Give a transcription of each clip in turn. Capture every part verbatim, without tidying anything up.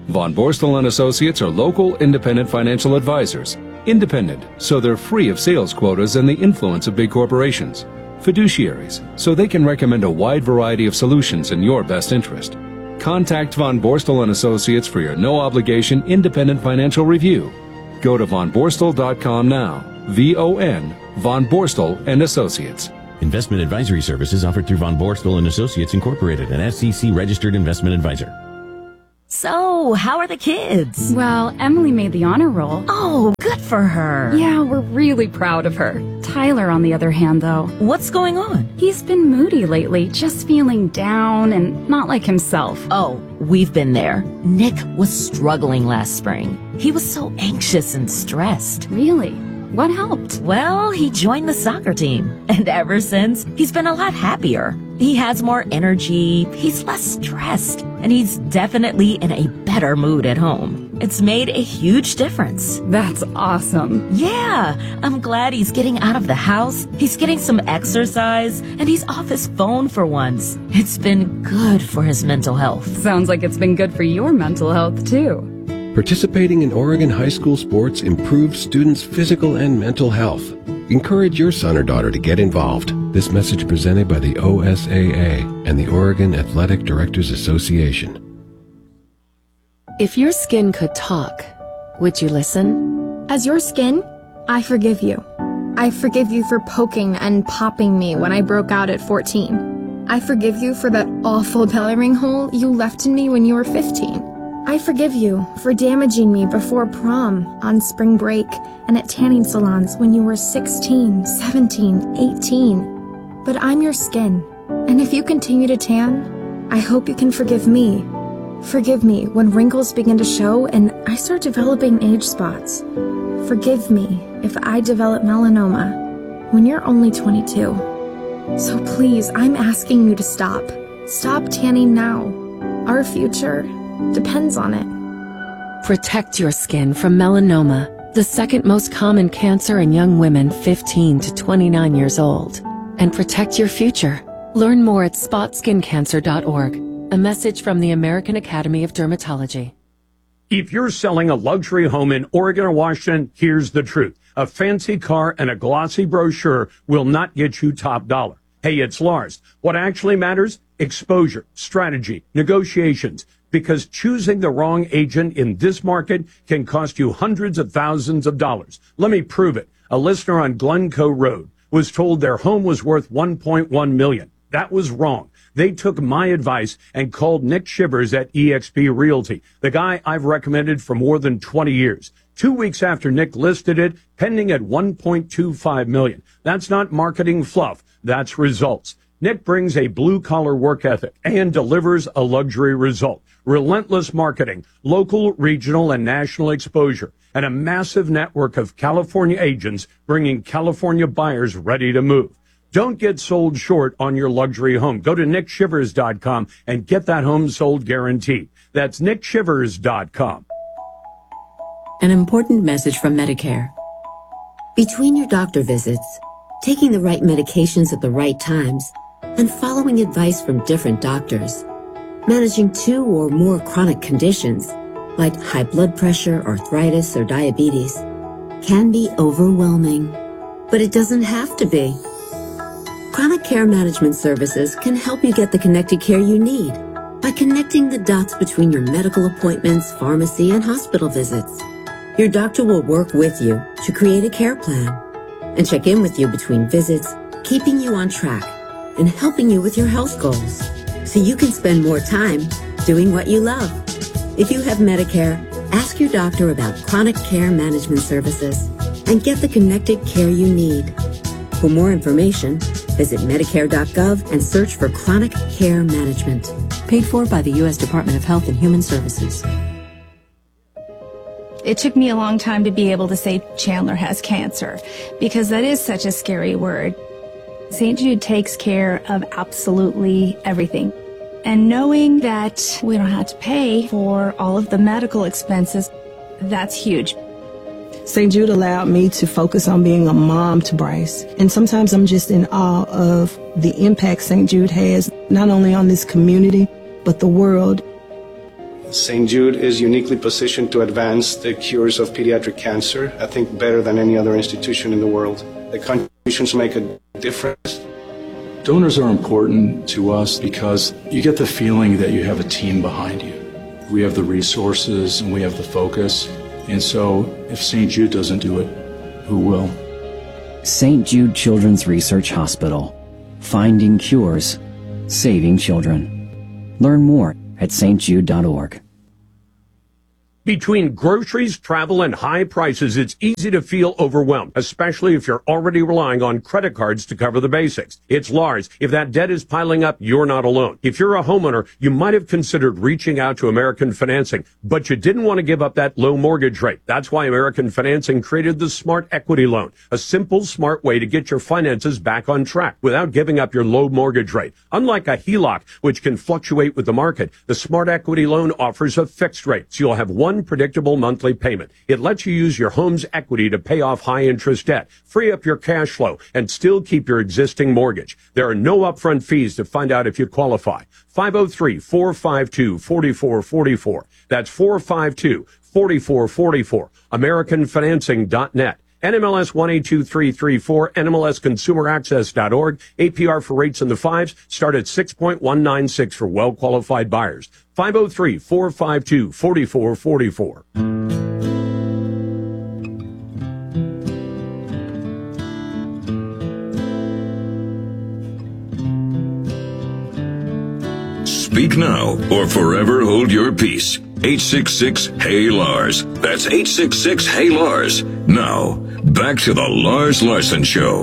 Von Borstel and Associates are local independent financial advisors. Independent, so they're free of sales quotas and the influence of big corporations. Fiduciaries, so they can recommend a wide variety of solutions in your best interest. Contact Von Borstel and Associates for your no-obligation independent financial review. Go to von borstel dot com now. V O N, Von Borstel and Associates. Investment advisory services offered through Von Borstel and Associates Incorporated, an S E C registered investment advisor. So, how are the kids? Well, Emily made the honor roll. Oh, good for her. Yeah, we're really proud of her. Tyler, on the other hand, though. What's going on? He's been moody lately, just feeling down and not like himself. Oh, we've been there. Nick was struggling last spring. He was so anxious and stressed. Really? What helped? Well, he joined the soccer team. And ever since, he's been a lot happier. He has more energy, he's less stressed, and he's definitely in a better mood at home. It's made a huge difference. That's awesome. Yeah, I'm glad he's getting out of the house, he's getting some exercise, and he's off his phone for once. It's been good for his mental health. Sounds like it's been good for your mental health, too. Participating in Oregon high school sports improves students' physical and mental health. Encourage your son or daughter to get involved. This message presented by the O S A A and the Oregon Athletic Directors Association. If your skin could talk, would you listen? As your skin, I forgive you. I forgive you for poking and popping me when I broke out at fourteen. I forgive you for that awful coloring hole you left in me when you were fifteen. I forgive you for damaging me before prom, on spring break, and at tanning salons when you were sixteen, seventeen, eighteen. But I'm your skin, and if you continue to tan, I hope you can forgive me. Forgive me when wrinkles begin to show and I start developing age spots. Forgive me if I develop melanoma when you're only twenty-two. So please, I'm asking you to stop. Stop tanning now. Our future depends on it. Protect your skin from melanoma, the second most common cancer in young women fifteen to twenty-nine years old. And protect your future. Learn more at spot skin cancer dot org. A message from the American Academy of Dermatology. If you're selling a luxury home in Oregon or Washington, here's the truth. A fancy car and a glossy brochure will not get you top dollar. Hey, it's Lars. What actually matters? Exposure, strategy, negotiations. Because choosing the wrong agent in this market can cost you hundreds of thousands of dollars. Let me prove it. A listener on Glencoe Road was told their home was worth one point one million dollars. That was wrong. They took my advice and called Nick Shivers at E X P Realty, the guy I've recommended for more than twenty years. Two weeks after Nick listed it, pending at one point two five million dollars. That's not marketing fluff. That's results. Nick brings a blue-collar work ethic and delivers a luxury result. Relentless marketing, local, regional, and national exposure, and a massive network of California agents bringing California buyers ready to move. Don't get sold short on your luxury home. Go to nick shivers dot com and get that home sold guaranteed. That's nick shivers dot com. An important message from Medicare. Between your doctor visits, taking the right medications at the right times, and following advice from different doctors, managing two or more chronic conditions, like high blood pressure, arthritis, or diabetes, can be overwhelming. But it doesn't have to be. Chronic Care Management Services can help you get the connected care you need by connecting the dots between your medical appointments, pharmacy, and hospital visits. Your doctor will work with you to create a care plan and check in with you between visits, keeping you on track and helping you with your health goals so you can spend more time doing what you love. If you have Medicare, ask your doctor about Chronic Care Management Services and get the connected care you need. For more information, visit medicare dot gov and search for Chronic Care Management. Paid for by the U S Department of Health and Human Services. It took me a long time to be able to say Chandler has cancer, because that is such a scary word. Saint Jude takes care of absolutely everything. And knowing that we don't have to pay for all of the medical expenses, that's huge. Saint Jude allowed me to focus on being a mom to Bryce. And sometimes I'm just in awe of the impact Saint Jude has, not only on this community, but the world. Saint Jude is uniquely positioned to advance the cures of pediatric cancer, I think better than any other institution in the world. The contributions make a difference. Donors are important to us because you get the feeling that you have a team behind you. We have the resources and we have the focus. And so if Saint Jude doesn't do it, who will? Saint Jude Children's Research Hospital. Finding cures. Saving children. Learn more at s t jude dot org. Between groceries, travel, and high prices, it's easy to feel overwhelmed, especially if you're already relying on credit cards to cover the basics. It's Lars. If that debt is piling up, you're not alone. If you're a homeowner, you might have considered reaching out to American Financing, but you didn't want to give up that low mortgage rate. That's why American Financing created the Smart Equity Loan, a simple, smart way to get your finances back on track without giving up your low mortgage rate. Unlike a H E L O C, which can fluctuate with the market, the Smart Equity Loan offers a fixed rate, so you'll have one predictable monthly payment. It lets you use your home's equity to pay off high interest debt, free up your cash flow, and still keep your existing mortgage. There are no upfront fees to find out if you qualify. five oh three, four five two, four four four four. That's four five two, four four four four. American Financing dot net. N M L S one eight two three three four, N M L S consumer access dot org. A P R for rates in the fives start at six point one nine six for well-qualified buyers. five oh three, four five two, four four four four. Speak now or forever hold your peace. eight six six, hey Lars. That's eight six six, hey Lars. Now, back to the Lars Larson Show.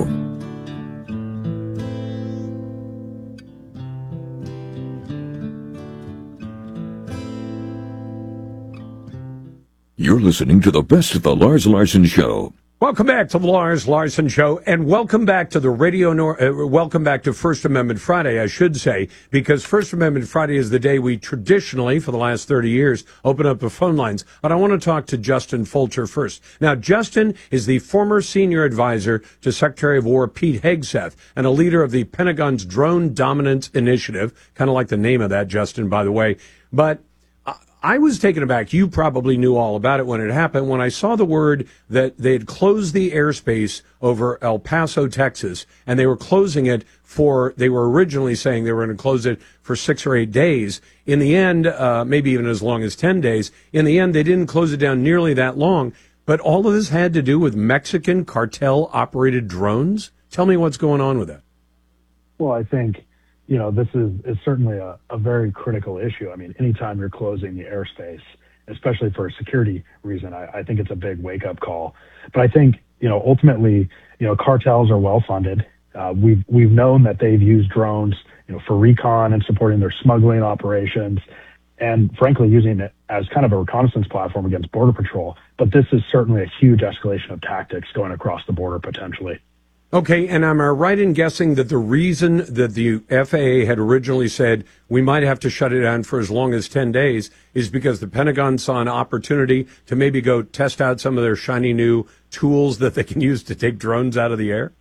You're listening to the best of the Lars Larson Show. Welcome back to the Lars Larson Show, and welcome back to the radio. Nor- uh, welcome back to First Amendment Friday, I should say, because First Amendment Friday is the day we traditionally, for the last thirty years, open up the phone lines. But I want to talk to Justin Fulcher first. Now, Justin is the former senior advisor to Secretary of War Pete Hegseth and a leader of the Pentagon's Drone Dominance Initiative. Kind of like the name of that, Justin, by the way. But I was taken aback. You probably knew all about it when it happened. When I saw the word that they had closed the airspace over El Paso, Texas, and they were closing it for, they were originally saying they were going to close it for six or eight days. In the end, uh, maybe even as long as ten days. In the end, they didn't close it down nearly that long. But all of this had to do with Mexican cartel-operated drones? Tell me what's going on with that. Well, I think, you know, this is, is certainly a, a very critical issue. I mean, anytime you're closing the airspace, especially for a security reason, I, I think it's a big wake-up call. But I think, you know, ultimately, you know, cartels are well-funded. Uh, we've we've known that they've used drones, you know, for recon and supporting their smuggling operations, and frankly, using it as kind of a reconnaissance platform against Border Patrol. But this is certainly a huge escalation of tactics going across the border potentially. Okay, and am I right in guessing that the reason that the F A A had originally said we might have to shut it down for as long as ten days is because the Pentagon saw an opportunity to maybe go test out some of their shiny new tools that they can use to take drones out of the air?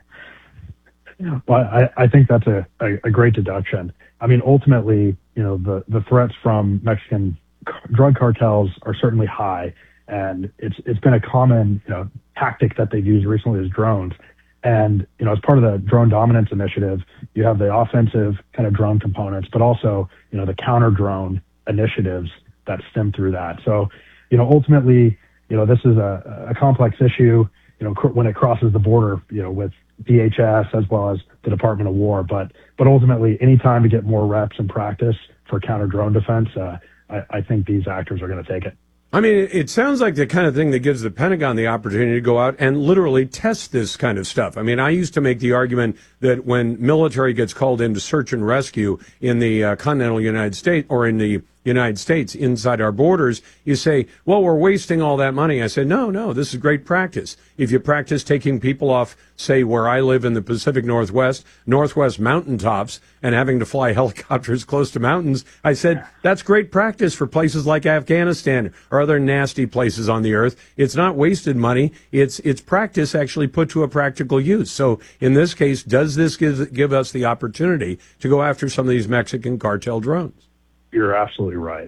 Well, I, I think that's a, a, a great deduction. I mean, ultimately, you know, the, the threats from Mexican drug cartels are certainly high, and it's it's been a common, you know, tactic that they've used recently is drones. And, you know, as part of the Drone Dominance Initiative, you have the offensive kind of drone components, but also, you know, the counter drone initiatives that stem through that. So, you know, ultimately, you know, this is a, a complex issue, you know, cr- when it crosses the border, you know, with D H S as well as the Department of War. But, but ultimately, any time to get more reps and practice for counter drone defense, uh, I, I think these actors are going to take it. I mean, it sounds like the kind of thing that gives the Pentagon the opportunity to go out and literally test this kind of stuff. I mean, I used to make the argument that when military gets called in to search and rescue in the uh, continental United States or in the United States inside our borders, you say, well, we're wasting all that money. I said, no, no, this is great practice. If you practice taking people off, say, where I live in the Pacific Northwest, Northwest mountaintops, and having to fly helicopters close to mountains, I said, that's great practice for places like Afghanistan or other nasty places on the earth. It's not wasted money. It's it's practice actually put to a practical use. So in this case, does this give, give us the opportunity to go after some of these Mexican cartel drones? You're absolutely right.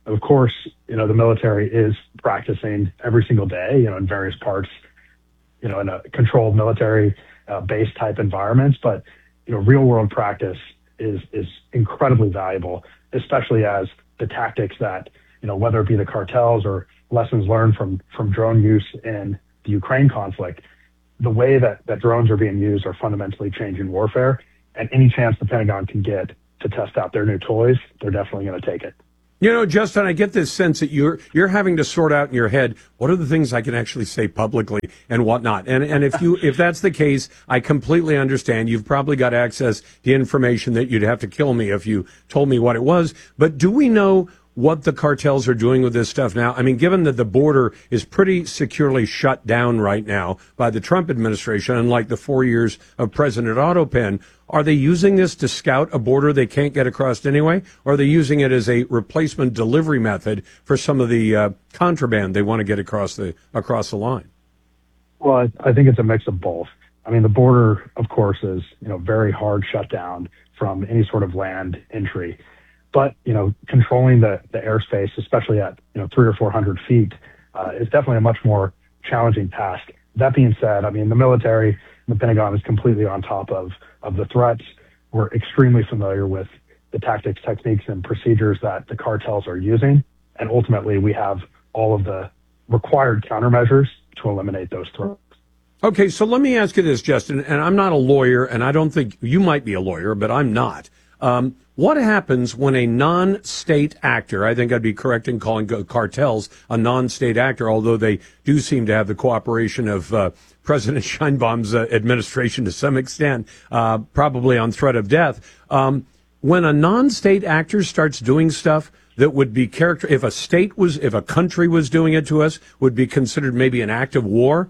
Of course, you know, the military is practicing every single day, you know, in various parts, you know, in a controlled military uh, base type environments. But, you know, real world practice is, is incredibly valuable, especially as the tactics that, you know, whether it be the cartels or lessons learned from, from drone use in the Ukraine conflict, the way that, that drones are being used are fundamentally changing warfare. And any chance the Pentagon can get to test out their new toys, they're definitely going to take it. You know, Justin, I get this sense that you're you're having to sort out in your head what are the things I can actually say publicly and whatnot. And and if you if that's the case, I completely understand. You've probably got access to information that you'd have to kill me if you told me what it was. But do we know what the cartels are doing with this stuff now? I mean, given that the border is pretty securely shut down right now by the Trump administration, unlike the four years of President Otto Penn, are they using this to scout a border they can't get across anyway? Or are they using it as a replacement delivery method for some of the uh, contraband they want to get across the across the line? Well, I, I think it's a mix of both. I mean, the border, of course, is, you know, very hard shut down from any sort of land entry. But, you know, controlling the, the airspace, especially at, you know, three or four hundred feet, uh, is definitely a much more challenging task. That being said, I mean, the military and the Pentagon is completely on top of, of the threats. We're extremely familiar with the tactics, techniques, and procedures that the cartels are using. And ultimately, we have all of the required countermeasures to eliminate those threats. Okay, so let me ask you this, Justin, and I'm not a lawyer, and I don't think you might be a lawyer, but I'm not. Um, what happens when a non-state actor, I think I'd be correct in calling cartels a non-state actor, although they do seem to have the cooperation of uh, President Sheinbaum's uh, administration to some extent, uh, probably on threat of death. Um, when a non-state actor starts doing stuff that would be character, if a state was, if a country was doing it to us, would be considered maybe an act of war,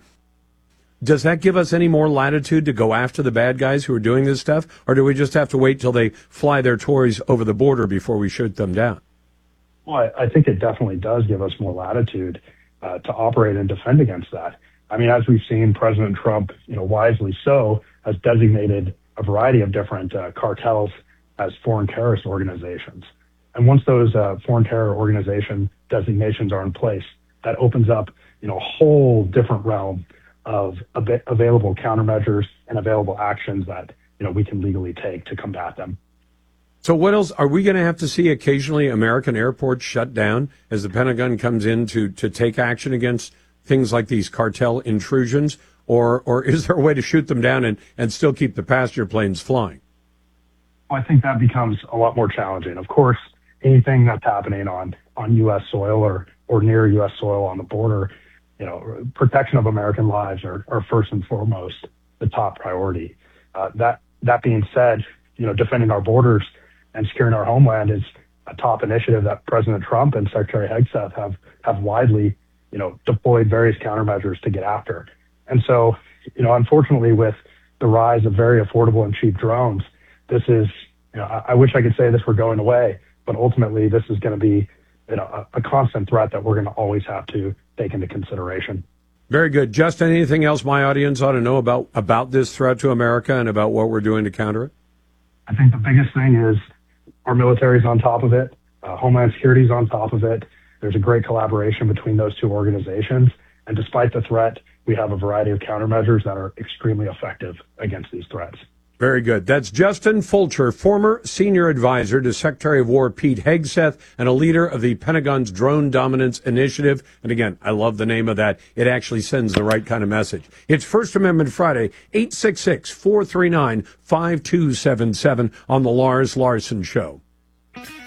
does that give us any more latitude to go after the bad guys who are doing this stuff? Or do we just have to wait till they fly their toys over the border before we shoot them down? Well, I, I think it definitely does give us more latitude uh, to operate and defend against that. I mean, as we've seen, President Trump, you know, wisely so, has designated a variety of different uh, cartels as foreign terrorist organizations. And once those uh, foreign terror organization designations are in place, that opens up, you know, a whole different realm of av- available countermeasures and available actions that, you know, we can legally take to combat them. So what else are we going to have to see occasionally American airports shut down as the Pentagon comes in to, to take action against things like these cartel intrusions? Or, or is there a way to shoot them down and, and still keep the passenger planes flying? Well, I think that becomes a lot more challenging. Of course, anything that's happening on, on U S soil or, or near U S soil on the border, you know, protection of American lives are, are first and foremost the top priority. Uh, that that being said, you know, defending our borders and securing our homeland is a top initiative that President Trump and Secretary Hegseth have have widely, you know, deployed various countermeasures to get after. And so, you know, unfortunately, with the rise of very affordable and cheap drones, this is, you know, I, I wish I could say this were going away, but ultimately, this is going to be, you know, a, a constant threat that we're going to always have to take into consideration. Very good. Justin, anything else my audience ought to know about, about this threat to America and about what we're doing to counter it? I think the biggest thing is our military's on top of it. Uh, Homeland Security's on top of it. There's a great collaboration between those two organizations. And despite the threat, we have a variety of countermeasures that are extremely effective against these threats. Very good. That's Justin Fulcher, former senior advisor to Secretary of War Pete Hegseth and a leader of the Pentagon's Drone Dominance Initiative. And again, I love the name of that. It actually sends the right kind of message. It's First Amendment Friday, eight six six, four three nine, five two seven seven on the Lars Larson Show.